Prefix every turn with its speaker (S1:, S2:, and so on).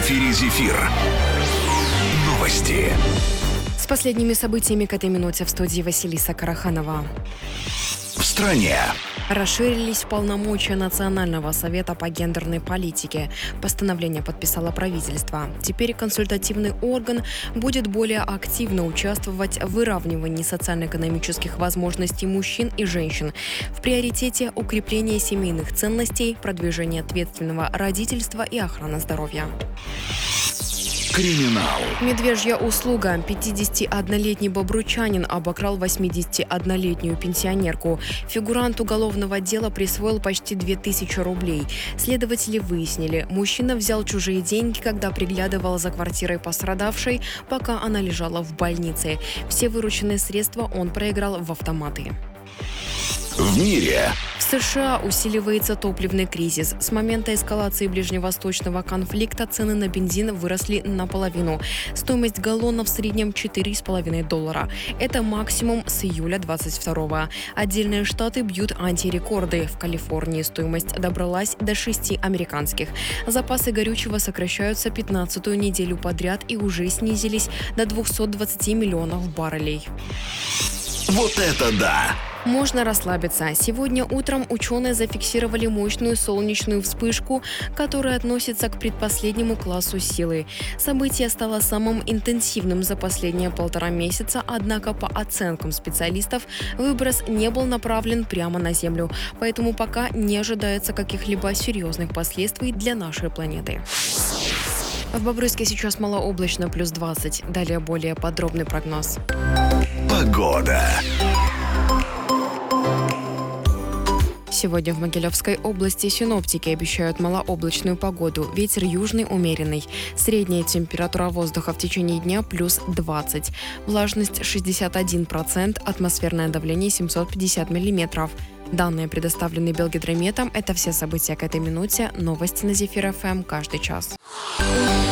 S1: эфире «Зефир». Новости.
S2: С последними событиями к этой минуте в студии Василиса Караханова.
S1: В стране.
S2: Расширились полномочия Национального совета по гендерной политике. Постановление подписало правительство. Теперь консультативный орган будет более активно участвовать в выравнивании социально-экономических возможностей мужчин и женщин. В приоритете укрепление семейных ценностей, продвижение ответственного родительства и охрана здоровья.
S1: Криминал.
S2: Медвежья услуга. 51-летний бобручанин обокрал 81-летнюю пенсионерку. Фигурант уголовного дела присвоил почти 2000 рублей. Следователи выяснили, мужчина взял чужие деньги, когда приглядывал за квартирой пострадавшей, пока она лежала в больнице. Все вырученные средства он проиграл в автоматы.
S1: В мире.
S2: В США усиливается топливный кризис. С момента эскалации ближневосточного конфликта цены на бензин выросли наполовину. Стоимость галлона в среднем $4,5. Это максимум с июля 22-го. Отдельные штаты бьют антирекорды. В Калифорнии стоимость добралась до 6 американских. Запасы горючего сокращаются 15-ю неделю подряд и уже снизились до 220 миллионов баррелей.
S1: Вот это да!
S2: Можно расслабиться. Сегодня утром ученые зафиксировали мощную солнечную вспышку, которая относится к предпоследнему классу силы. Событие стало самым интенсивным за последние 1,5 месяца, однако по оценкам специалистов выброс не был направлен прямо на Землю, поэтому пока не ожидается каких-либо серьезных последствий для нашей планеты. В Бобруйске сейчас малооблачно, плюс 20. Далее более подробный прогноз.
S1: Погода.
S2: Сегодня в Могилевской области синоптики обещают малооблачную погоду. Ветер южный умеренный. Средняя температура воздуха в течение дня плюс 20. Влажность 61%, атмосферное давление 750 миллиметров. Данные предоставлены Белгидрометом. Это все события к этой минуте. Новости на Зефир ФМ каждый час.